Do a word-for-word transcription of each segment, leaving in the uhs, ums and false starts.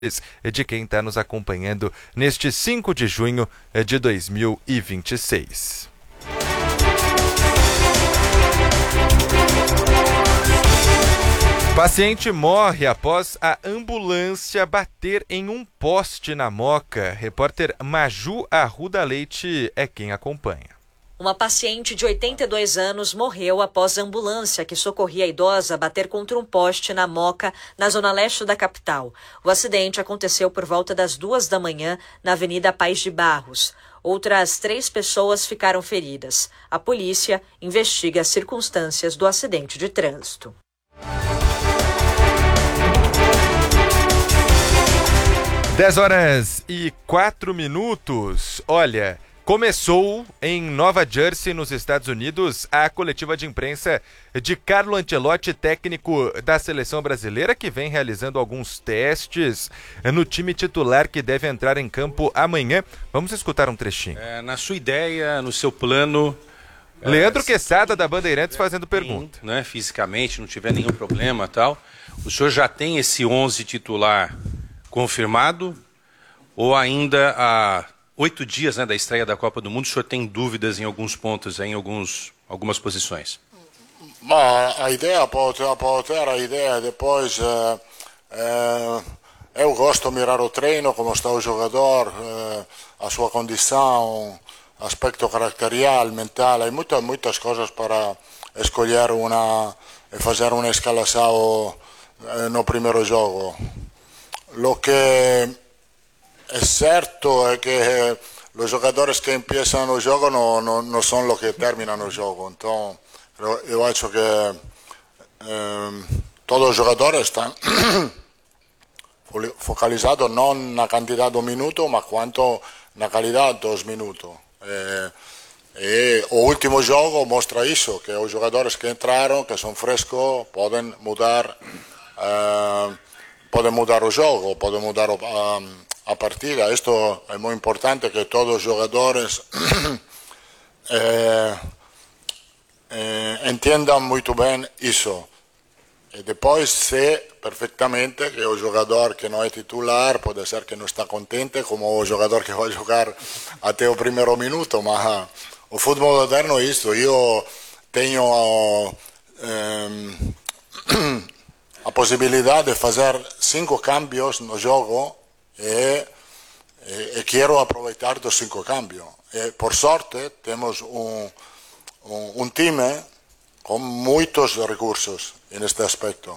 de quem está nos acompanhando neste cinco de junho de dois mil e vinte e seis. Paciente morre após a ambulância bater em um poste na Moca. Repórter Maju Arruda Leite é quem acompanha. Uma paciente de oitenta e dois anos morreu após a ambulância que socorria a idosa bater contra um poste na Moca, na zona leste da capital. O acidente aconteceu por volta das duas da manhã na Avenida Paz de Barros. Outras três pessoas ficaram feridas. A polícia investiga as circunstâncias do acidente de trânsito. dez horas e quatro minutos. Olha, começou em Nova Jersey, nos Estados Unidos, a coletiva de imprensa de Carlo Ancelotti, técnico da seleção brasileira, que vem realizando alguns testes no time titular que deve entrar em campo amanhã. Vamos escutar um trechinho. É, na sua ideia, no seu plano... Leandro é, Quesada, da Bandeirantes, fazendo pergunta. Bem, né, fisicamente, não tiver nenhum problema e tal. O senhor já tem esse onze titular confirmado? Ou ainda há oito dias, né, da estreia da Copa do Mundo, o senhor tem dúvidas em alguns pontos, em alguns, algumas posições? Ma a ideia pode, pode ter a ideia, depois eh, eh, eu gosto de mirar o treino, como está o jogador, eh, a sua condição, aspecto caracterial, mental, há muitas, muitas coisas para escolher uma e fazer uma escalação eh, no primeiro jogo. Lo que es cierto es que los jugadores que empiezan el juego no, no, no son los que terminan el juego. Entonces, yo he hecho que eh, todos los jugadores están focalizados no en la cantidad de minutos, mas cuanto en la calidad de dos minutos. Eh, e o último juego muestra eso, que los jugadores que entraron, que son frescos, pueden mudar eh, pueden mudar el juego, pueden mudar a, a partida. Esto es muy importante, que todos los jugadores eh, eh, entiendan muy bien eso. Y después sé perfectamente que el jugador que no es titular puede ser que no está contento, como el jugador que va a jugar hasta el primer minuto. Mas el fútbol moderno es esto. Yo tengo eh, a possibilidade de fazer cinco cambios no jogo e, e, e quero aproveitar dos cinco cambios. E, por sorte, temos um, um, um time com muitos recursos neste aspecto.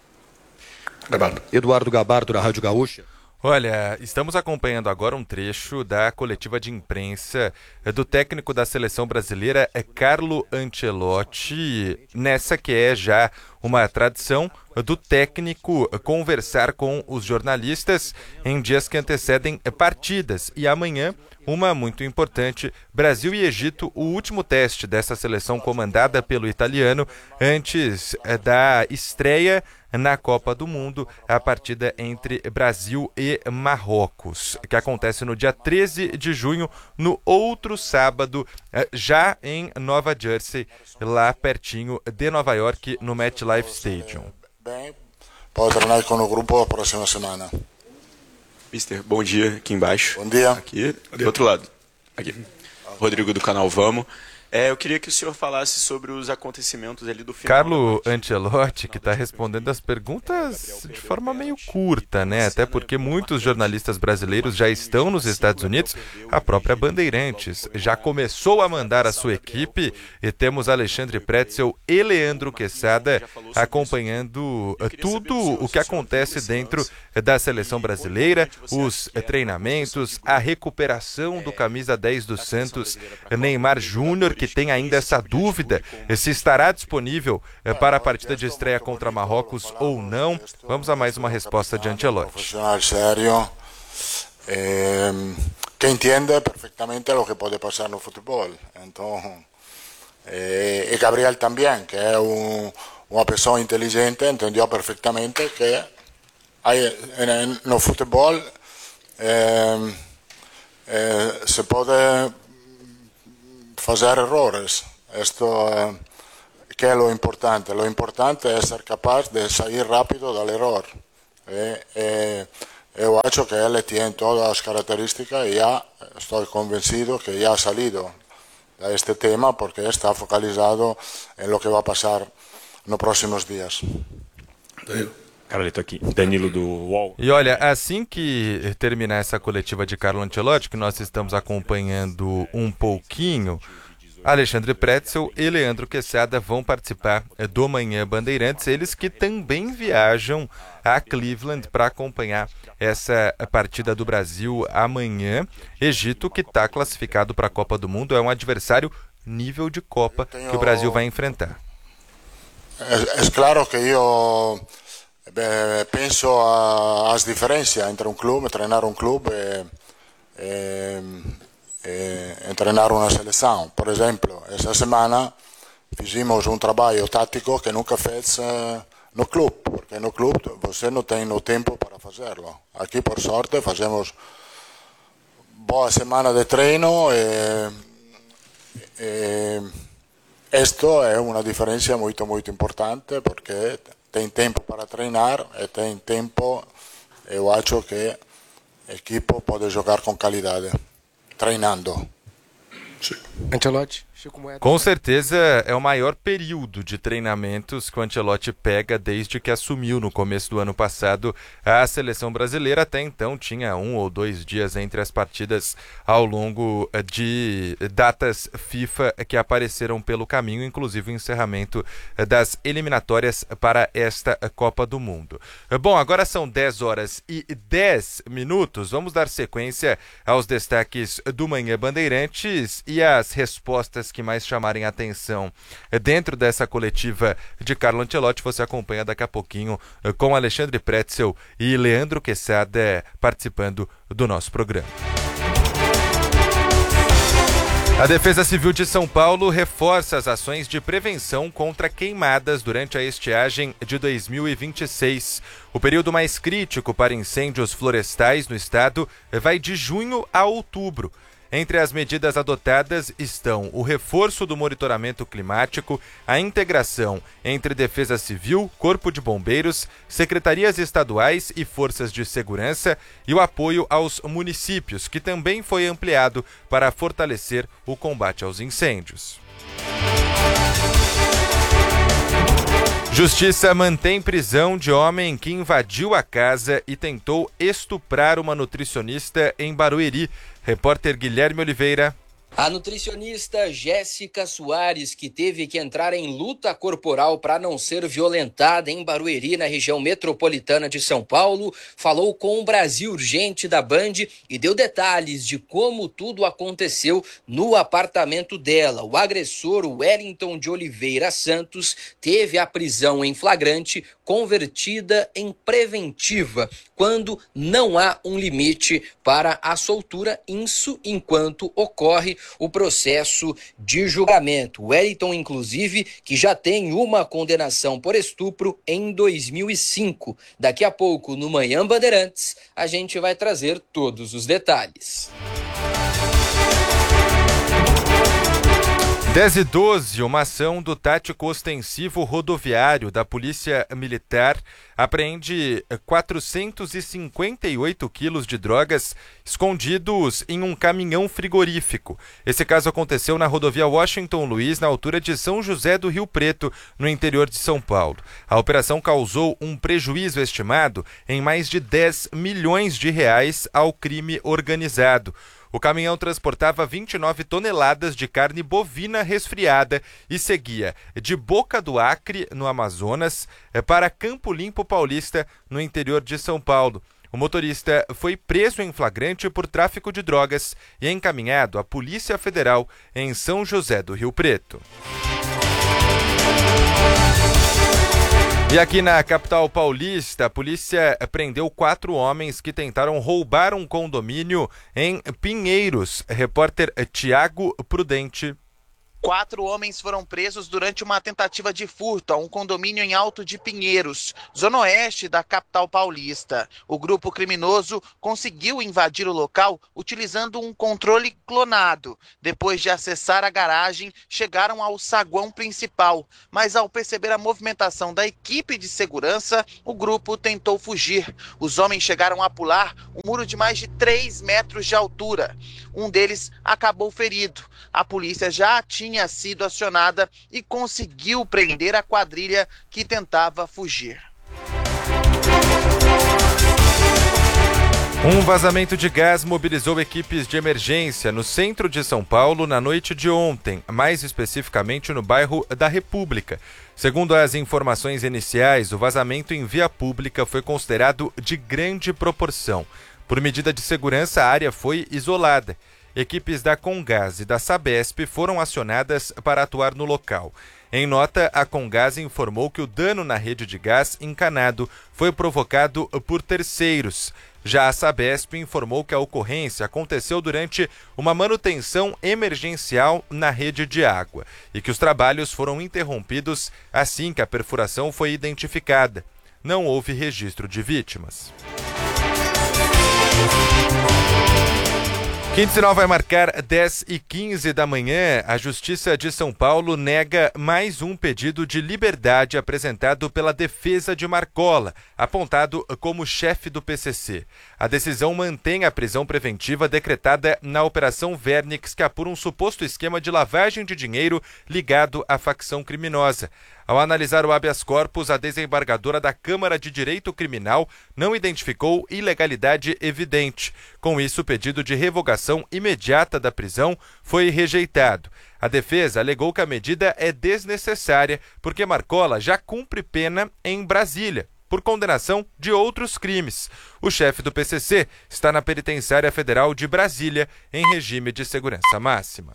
Eduardo Gabardo, da Rádio Gaúcha. Olha, estamos acompanhando agora um trecho da coletiva de imprensa do técnico da seleção brasileira, Carlo Ancelotti, nessa que é já uma tradição do técnico conversar com os jornalistas em dias que antecedem partidas. E amanhã, uma muito importante, Brasil e Egito, o último teste dessa seleção comandada pelo italiano antes da estreia na Copa do Mundo, a partida entre Brasil e Marrocos, que acontece no dia treze de junho, no outro sábado, já em Nova Jersey, lá pertinho de Nova York, no MetLife Stadium. Bem, pode treinar com o grupo a próxima semana. Mister, bom dia, aqui embaixo. Bom dia. Aqui, do outro lado. Aqui. Rodrigo do canal Vamos. É, eu queria que o senhor falasse sobre os acontecimentos ali do final. Carlo Ancelotti, que está respondendo as perguntas de forma meio curta, né? Até porque muitos jornalistas brasileiros já estão nos Estados Unidos. A própria Bandeirantes já começou a mandar a sua equipe e temos Alexandre Pretzel e Leandro Quesada acompanhando tudo o que acontece dentro da seleção brasileira, os treinamentos, a recuperação do camisa dez do Santos, Neymar Júnior, que tem ainda essa dúvida se estará disponível para a partida de estreia contra Marrocos ou não. Vamos a mais uma resposta de Ancelotti. Profissional sério, eh, que entende perfeitamente o que pode passar no futebol. Então, eh, e Gabriel também, que é um, uma pessoa inteligente, entendeu perfeitamente que hay, no futebol eh, eh, se pode fazer errores. Esto eh, que é lo importante. Lo importante é ser capaz de sair rápido del error. Eh, eh, eu acho que ele tem todas as características e já estou convencido que já ha salido de este tema porque está focalizado em lo que vai passar nos próximos dias. Carolito aqui, Danilo do U O L. E olha, assim que terminar essa coletiva de Carlo Ancelotti, que nós estamos acompanhando um pouquinho, Alexandre Pretzel e Leandro Quesada vão participar do Manhã Bandeirantes, eles que também viajam a Cleveland para acompanhar essa partida do Brasil amanhã. Egito, que está classificado para a Copa do Mundo, é um adversário nível de Copa que o Brasil vai enfrentar. É, é claro que eu eh, penso a, as diferenças entre um clube, treinar um clube e, e e treinar uma seleção. Por exemplo, essa semana fizemos um trabalho tático que nunca fez uh, no clube, porque no clube você não tem o tempo para fazê-lo. Aqui, por sorte, fazemos boa semana de treino e, e isto é uma diferença muito, muito importante, porque tem tempo para treinar e tem tempo, eu acho que a equipe pode jogar com qualidade. Treinando. Ancelotti, com certeza é o maior período de treinamentos que o Ancelotti pega desde que assumiu no começo do ano passado a seleção brasileira. Até então tinha um ou dois dias entre as partidas ao longo de datas FIFA que apareceram pelo caminho, inclusive o encerramento das eliminatórias para esta Copa do Mundo. Bom, agora são dez horas e dez minutos. Vamos dar sequência aos destaques do Manhã Bandeirantes e as respostas que mais chamarem a atenção dentro dessa coletiva de Carlo Ancelotti. Você acompanha daqui a pouquinho com Alexandre Pretzel e Leandro Quesada participando do nosso programa. A Defesa Civil de São Paulo reforça as ações de prevenção contra queimadas durante a estiagem de dois mil e vinte e seis. O período mais crítico para incêndios florestais no estado vai de junho a outubro. Entre as medidas adotadas estão o reforço do monitoramento climático, a integração entre Defesa Civil, Corpo de Bombeiros, secretarias estaduais e forças de segurança e o apoio aos municípios, que também foi ampliado para fortalecer o combate aos incêndios. Justiça mantém prisão de homem que invadiu a casa e tentou estuprar uma nutricionista em Barueri. Repórter Guilherme Oliveira. A nutricionista Jéssica Soares, que teve que entrar em luta corporal para não ser violentada em Barueri, na região metropolitana de São Paulo, falou com o Brasil Urgente da Band e deu detalhes de como tudo aconteceu no apartamento dela. O agressor, Wellington de Oliveira Santos, teve a prisão em flagrante convertida em preventiva, quando não há um limite para a soltura, isso enquanto ocorre o processo de julgamento. O Wellington, inclusive, que já tem uma condenação por estupro em dois mil e cinco. Daqui a pouco, no Manhã Bandeirantes, a gente vai trazer todos os detalhes. dez e doze, uma ação do Tático Ostensivo Rodoviário da Polícia Militar apreende quatrocentos e cinquenta e oito quilos de drogas escondidos em um caminhão frigorífico. Esse caso aconteceu na rodovia Washington Luiz, na altura de São José do Rio Preto, no interior de São Paulo. A operação causou um prejuízo estimado em mais de dez milhões de reais ao crime organizado. O caminhão transportava vinte e nove toneladas de carne bovina resfriada e seguia de Boca do Acre, no Amazonas, para Campo Limpo Paulista, no interior de São Paulo. O motorista foi preso em flagrante por tráfico de drogas e encaminhado à Polícia Federal em São José do Rio Preto. E aqui na capital paulista, a polícia prendeu quatro homens que tentaram roubar um condomínio em Pinheiros. Repórter Tiago Prudente. Quatro homens foram presos durante uma tentativa de furto a um condomínio em Alto de Pinheiros, zona oeste da capital paulista. O grupo criminoso conseguiu invadir o local utilizando um controle clonado. Depois de acessar a garagem, chegaram ao saguão principal, mas ao perceber a movimentação da equipe de segurança, o grupo tentou fugir. Os homens chegaram a pular um muro de mais de três metros de altura. Um deles acabou ferido. A polícia já tinha tinha sido acionada e conseguiu prender a quadrilha que tentava fugir. Um vazamento de gás mobilizou equipes de emergência no centro de São Paulo na noite de ontem, mais especificamente no bairro da República. Segundo as informações iniciais, o vazamento em via pública foi considerado de grande proporção. Por medida de segurança, a área foi isolada. Equipes da Comgás e da Sabesp foram acionadas para atuar no local. Em nota, a Comgás informou que o dano na rede de gás encanado foi provocado por terceiros. Já a Sabesp informou que a ocorrência aconteceu durante uma manutenção emergencial na rede de água e que os trabalhos foram interrompidos assim que a perfuração foi identificada. Não houve registro de vítimas. Quinto sinal vai marcar dez e quinze da manhã. A Justiça de São Paulo nega mais um pedido de liberdade apresentado pela defesa de Marcola, apontado como chefe do P C C. A decisão mantém a prisão preventiva decretada na Operação Vernix, que apura um suposto esquema de lavagem de dinheiro ligado à facção criminosa. Ao analisar o habeas corpus, a desembargadora da Câmara de Direito Criminal não identificou ilegalidade evidente. Com isso, o pedido de revogação imediata da prisão foi rejeitado. A defesa alegou que a medida é desnecessária porque Marcola já cumpre pena em Brasília, por condenação de outros crimes. O chefe do P C C está na Penitenciária Federal de Brasília, em regime de segurança máxima.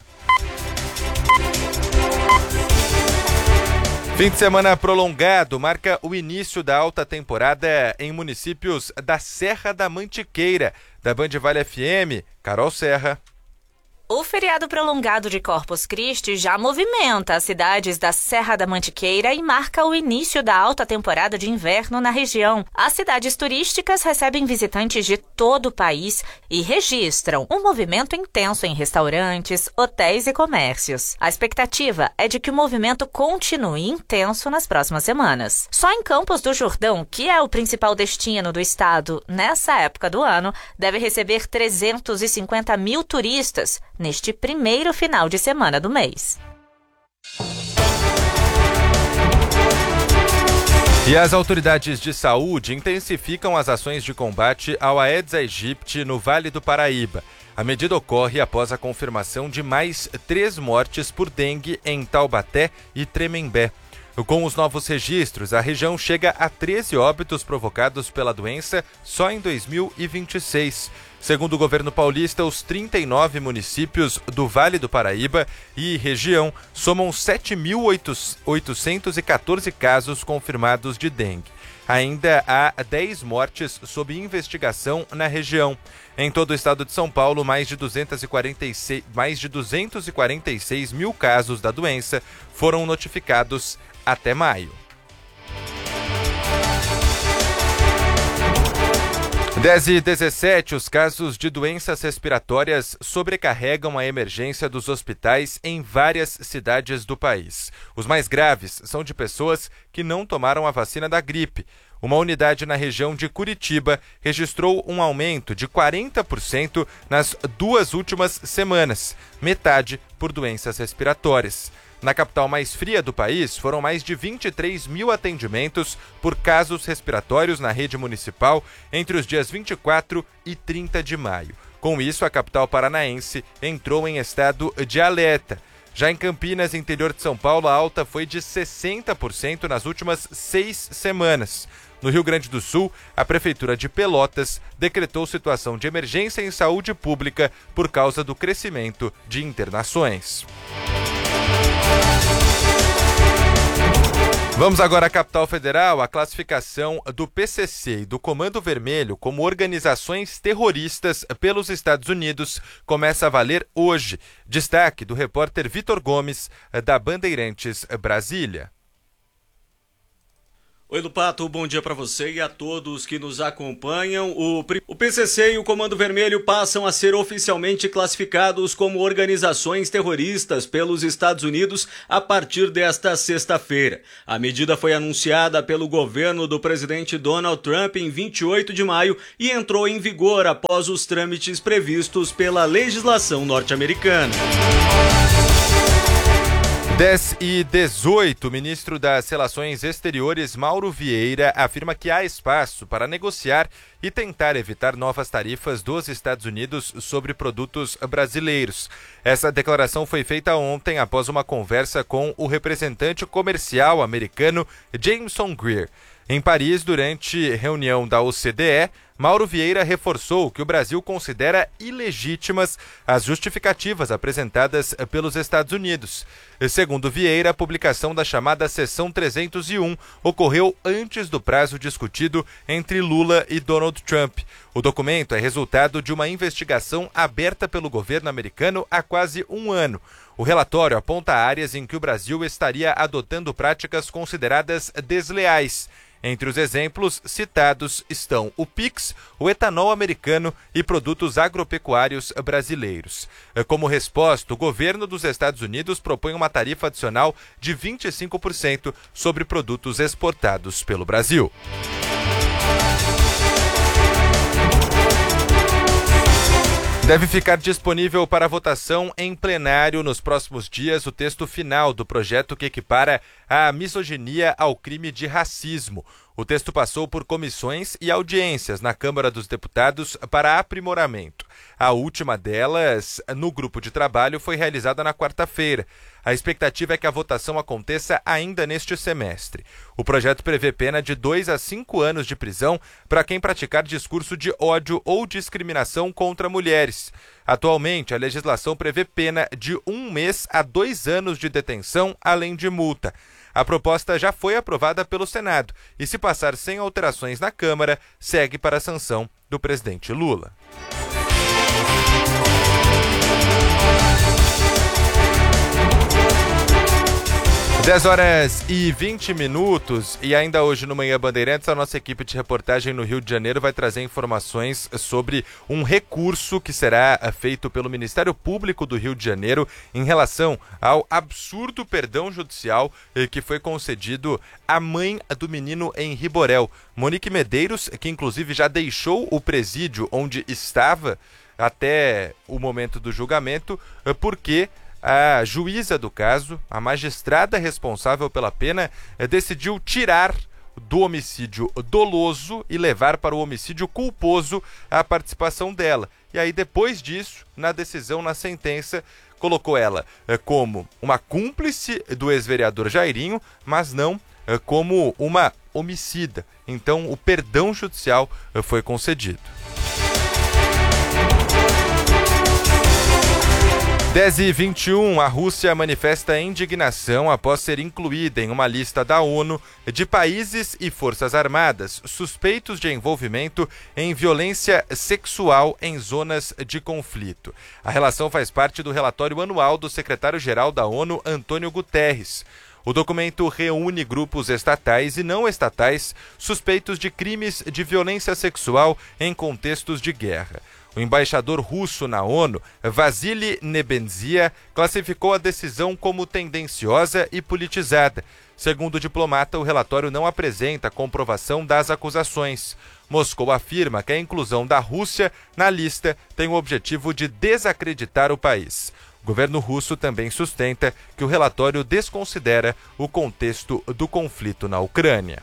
Fim de semana prolongado marca o início da alta temporada em municípios da Serra da Mantiqueira. Da Band Vale F M, Carol Serra. O feriado prolongado de Corpus Christi já movimenta as cidades da Serra da Mantiqueira e marca o início da alta temporada de inverno na região. As cidades turísticas recebem visitantes de todo o país e registram um movimento intenso em restaurantes, hotéis e comércios. A expectativa é de que o movimento continue intenso nas próximas semanas. Só em Campos do Jordão, que é o principal destino do estado nessa época do ano, deve receber trezentos e cinquenta mil turistas neste primeiro final de semana do mês. E as autoridades de saúde intensificam as ações de combate ao Aedes aegypti no Vale do Paraíba. A medida ocorre após a confirmação de mais três mortes por dengue em Taubaté e Tremembé. Com os novos registros, a região chega a treze óbitos provocados pela doença só em dois mil e vinte e seis. Segundo o governo paulista, os trinta e nove municípios do Vale do Paraíba e região somam sete mil oitocentos e quatorze casos confirmados de dengue. Ainda há dez mortes sob investigação na região. Em todo o estado de São Paulo, mais de duzentos e quarenta e seis, mais de duzentos e quarenta e seis mil casos da doença foram notificados até maio. dez e dezessete, os casos de doenças respiratórias sobrecarregam a emergência dos hospitais em várias cidades do país. Os mais graves são de pessoas que não tomaram a vacina da gripe. Uma unidade na região de Curitiba registrou um aumento de quarenta por cento nas duas últimas semanas, metade por doenças respiratórias. Na capital mais fria do país, foram mais de vinte e três mil atendimentos por casos respiratórios na rede municipal entre os dias vinte e quatro e trinta de maio. Com isso, a capital paranaense entrou em estado de alerta. Já em Campinas, interior de São Paulo, a alta foi de sessenta por cento nas últimas seis semanas. No Rio Grande do Sul, a Prefeitura de Pelotas decretou situação de emergência em saúde pública por causa do crescimento de internações. Vamos agora à capital federal. A classificação do P C C e do Comando Vermelho como organizações terroristas pelos Estados Unidos começa a valer hoje. Destaque do repórter Vitor Gomes, da Bandeirantes Brasília. Oi, Lupato, bom dia para você e a todos que nos acompanham. O, o P C C e o Comando Vermelho passam a ser oficialmente classificados como organizações terroristas pelos Estados Unidos a partir desta sexta-feira. A medida foi anunciada pelo governo do presidente Donald Trump em vinte e oito de maio e entrou em vigor após os trâmites previstos pela legislação norte-americana. dez e dezoito, o ministro das Relações Exteriores, Mauro Vieira, afirma que há espaço para negociar e tentar evitar novas tarifas dos Estados Unidos sobre produtos brasileiros. Essa declaração foi feita ontem após uma conversa com o representante comercial americano Jameson Greer. Em Paris, durante reunião da O C D E, Mauro Vieira reforçou que o Brasil considera ilegítimas as justificativas apresentadas pelos Estados Unidos. Segundo Vieira, a publicação da chamada Seção trezentos e um ocorreu antes do prazo discutido entre Lula e Donald Trump. O documento é resultado de uma investigação aberta pelo governo americano há quase um ano. O relatório aponta áreas em que o Brasil estaria adotando práticas consideradas desleais. Entre os exemplos citados estão o Pix, o etanol americano e produtos agropecuários brasileiros. Como resposta, o governo dos Estados Unidos propõe uma tarifa adicional de vinte e cinco por cento sobre produtos exportados pelo Brasil. Deve ficar disponível para votação em plenário nos próximos dias o texto final do projeto que equipara a misoginia ao crime de racismo. O texto passou por comissões e audiências na Câmara dos Deputados para aprimoramento. A última delas, no grupo de trabalho, foi realizada na quarta-feira. A expectativa é que a votação aconteça ainda neste semestre. O projeto prevê pena de dois a cinco anos de prisão para quem praticar discurso de ódio ou discriminação contra mulheres. Atualmente, a legislação prevê pena de um mês a dois anos de detenção, além de multa. A proposta já foi aprovada pelo Senado e, se passar sem alterações na Câmara, segue para a sanção do presidente Lula. dez horas e vinte minutos, e ainda hoje no Manhã Bandeirantes, a nossa equipe de reportagem no Rio de Janeiro vai trazer informações sobre um recurso que será feito pelo Ministério Público do Rio de Janeiro em relação ao absurdo perdão judicial que foi concedido à mãe do menino Henri Borel. Monique Medeiros, que inclusive já deixou o presídio onde estava até o momento do julgamento, porque a juíza do caso, a magistrada responsável pela pena, decidiu tirar do homicídio doloso e levar para o homicídio culposo a participação dela. E aí, depois disso, na decisão, na sentença, colocou ela como uma cúmplice do ex-vereador Jairinho, mas não como uma homicida. Então, o perdão judicial foi concedido. dez e vinte e um, a Rússia manifesta indignação após ser incluída em uma lista da ONU de países e forças armadas suspeitos de envolvimento em violência sexual em zonas de conflito. A relação faz parte do relatório anual do secretário-geral da ONU, Antônio Guterres. O documento reúne grupos estatais e não estatais suspeitos de crimes de violência sexual em contextos de guerra. O embaixador russo na ONU, Vasily Nebenzia, classificou a decisão como tendenciosa e politizada. Segundo o diplomata, o relatório não apresenta comprovação das acusações. Moscou afirma que a inclusão da Rússia na lista tem o objetivo de desacreditar o país. O governo russo também sustenta que o relatório desconsidera o contexto do conflito na Ucrânia.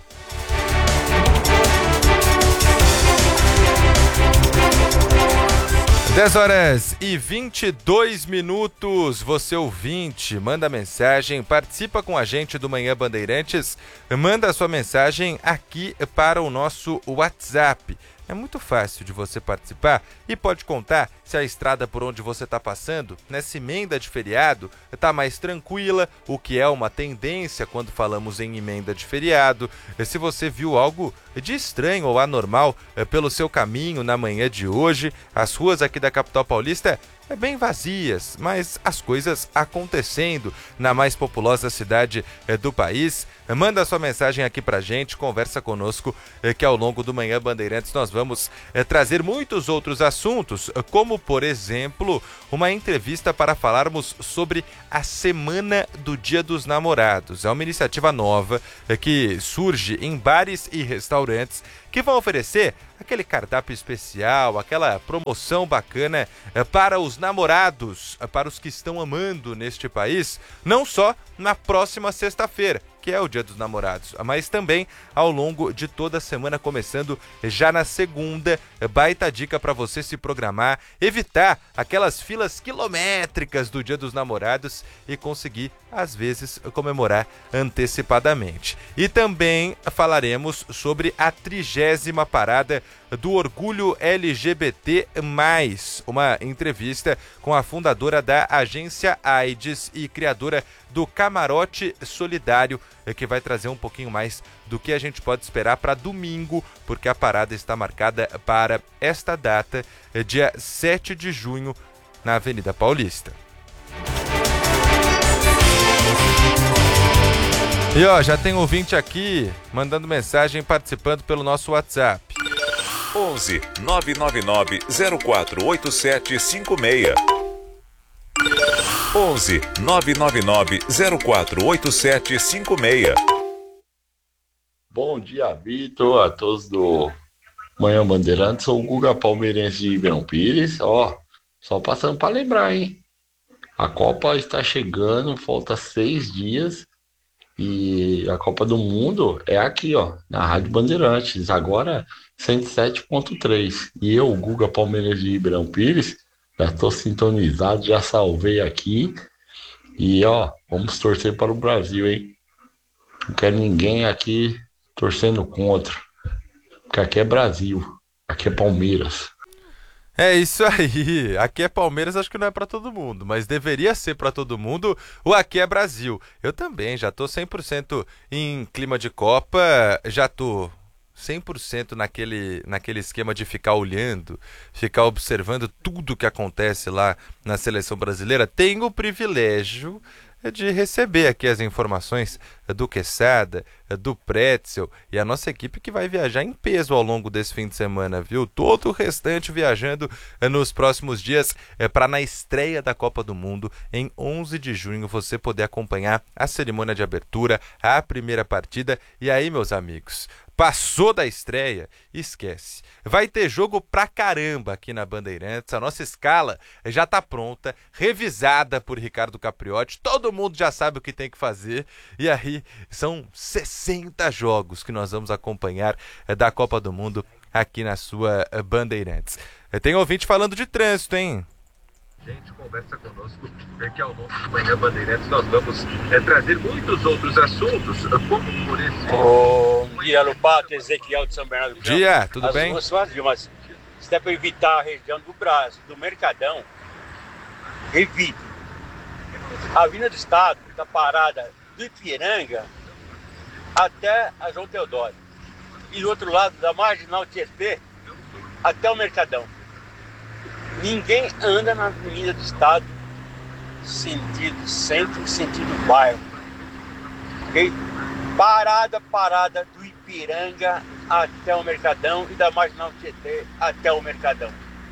dez horas e vinte e dois minutos, você ouvinte, manda mensagem, participa com a gente do Manhã Bandeirantes, manda a sua mensagem aqui para o nosso WhatsApp, é muito fácil de você participar e pode contar se a estrada por onde você está passando, nessa emenda de feriado, está mais tranquila, o que é uma tendência quando falamos em emenda de feriado, se você viu algo de estranho ou anormal pelo seu caminho na manhã de hoje. As ruas aqui da capital paulista é bem vazias, mas as coisas acontecendo na mais populosa cidade eh, do país. Manda sua mensagem aqui pra gente, conversa conosco, eh, que ao longo do Manhã Bandeirantes nós vamos eh, trazer muitos outros assuntos, como, por exemplo, uma entrevista para falarmos sobre a Semana do Dia dos Namorados. É uma iniciativa nova eh, que surge em bares e restaurantes que vão oferecer aquele cardápio especial, aquela promoção bacana eh, para os namorados, eh, para os que estão amando neste país, não só na próxima sexta-feira, que é o Dia dos Namorados, mas também ao longo de toda a semana, começando já na segunda. Baita dica para você se programar, evitar aquelas filas quilométricas do Dia dos Namorados e conseguir, às vezes, comemorar antecipadamente. E também falaremos sobre a trigésima parada do Orgulho L G B T mais, uma entrevista com a fundadora da agência AIDS e criadora do Camarote Solidário, que vai trazer um pouquinho mais do que a gente pode esperar para domingo, porque a parada está marcada para esta data, dia sete de junho, na Avenida Paulista. E ó, já tem ouvinte aqui mandando mensagem, participando pelo nosso WhatsApp. onze nove nove nove zero quatro oito sete cinco seis. onze nove nove nove zero quatro oito sete cinco seis. Bom dia, Vitor, a todos do Manhã Bandeirantes. Sou o Guga Palmeirense de Ribeirão Pires. Ó, só passando para lembrar, hein? A Copa está chegando, falta seis dias. E a Copa do Mundo é aqui, ó, na Rádio Bandeirantes. Agora cento e sete ponto três. E eu, Guga Palmeirense de Ribeirão Pires, já estou sintonizado, já salvei aqui. E, ó, vamos torcer para o Brasil, hein? Não quero ninguém aqui torcendo contra. Porque aqui é Brasil. Aqui é Palmeiras. É isso aí, aqui é Palmeiras, acho que não é pra todo mundo, mas deveria ser pra todo mundo o Aqui é Brasil. Eu também, já tô cem por cento em clima de Copa, já tô cem por cento naquele, naquele esquema de ficar olhando, ficar observando tudo que acontece lá na seleção brasileira. Tenho o privilégio de receber aqui as informações do Quesada, do Pretzel e a nossa equipe que vai viajar em peso ao longo desse fim de semana, viu? Todo o restante viajando nos próximos dias para na estreia da Copa do Mundo, em onze de junho, você poder acompanhar a cerimônia de abertura, a primeira partida. E aí, meus amigos, passou da estreia, esquece. Vai ter jogo pra caramba aqui na Bandeirantes. A nossa escala já tá pronta, revisada por Ricardo Capriotti. Todo mundo já sabe o que tem que fazer. E aí, são sessenta jogos que nós vamos acompanhar da Copa do Mundo aqui na sua Bandeirantes. Tem ouvinte falando de trânsito, hein? Gente, conversa conosco, que ao longo do Manhã Bandeirantes nós vamos é, trazer muitos outros assuntos, como por esse... Bom dia, Lupato, Ezequiel de São Bernardo do Campo. Dia, tudo As bem? ruas vazias, mas se der para evitar a região do Brasil, do Mercadão, evite. A Avenida do Estado está parada do Ipiranga até a João Teodoro. E do outro lado, da Marginal Tietê até o Mercadão. Ninguém anda na Avenida do Estado sentido centro, sentido bairro. Okay? Parada, parada do Ipiranga até o Mercadão e da Marginal Tietê até o Mercadão.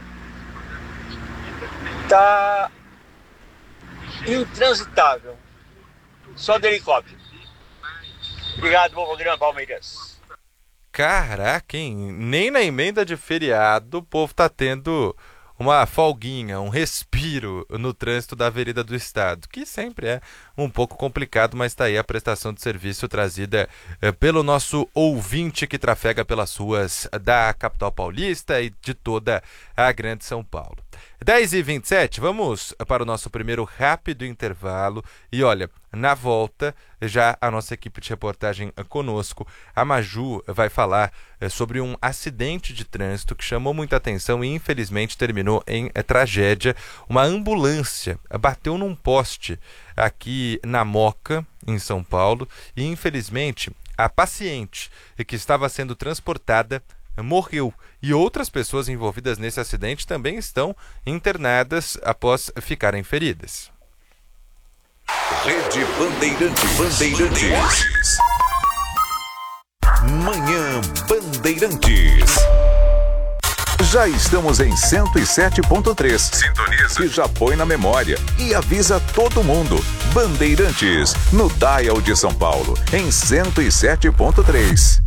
Tá intransitável. Só de helicóptero. Obrigado, bom programa, Palmeiras. Caraca, hein? Nem na emenda de feriado o povo tá tendo uma folguinha, um respiro no trânsito da Avenida do Estado, que sempre é um pouco complicado, mas está aí a prestação de serviço trazida eh, pelo nosso ouvinte que trafega pelas ruas da capital paulista e de toda a grande São Paulo. dez e vinte e sete, vamos para o nosso primeiro rápido intervalo. E olha, na volta, já a nossa equipe de reportagem conosco, a Maju, vai falar é, sobre um acidente de trânsito que chamou muita atenção e infelizmente terminou em é, tragédia. Uma ambulância bateu num poste aqui na Moca, em São Paulo, e infelizmente a paciente que estava sendo transportada morreu. E outras pessoas envolvidas nesse acidente também estão internadas após ficarem feridas. Rede Bandeirantes. Bandeirantes. Manhã Bandeirantes. Já estamos em cento e sete ponto três. Sintoniza. E já põe na memória. E avisa todo mundo. Bandeirantes, no Dial de São Paulo, em cento e sete ponto três.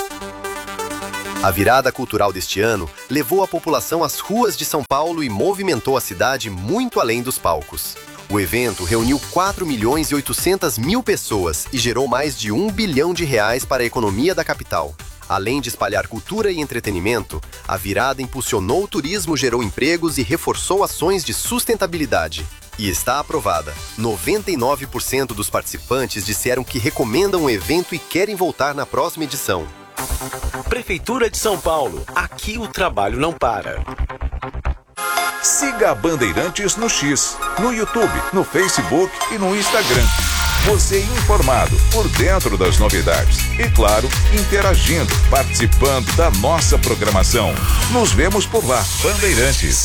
A virada cultural deste ano levou a população às ruas de São Paulo e movimentou a cidade muito além dos palcos. O evento reuniu quatro milhões e oitocentas mil pessoas e gerou mais de um bilhão de reais para a economia da capital. Além de espalhar cultura e entretenimento, a virada impulsionou o turismo, gerou empregos e reforçou ações de sustentabilidade. E está aprovada. noventa e nove por cento dos participantes disseram que recomendam o evento e querem voltar na próxima edição. Prefeitura de São Paulo. Aqui o trabalho não para. Siga a Bandeirantes no X, no YouTube, no Facebook e no Instagram. Você informado, por dentro das novidades. E claro, interagindo, participando da nossa programação. Nos vemos por lá. Bandeirantes.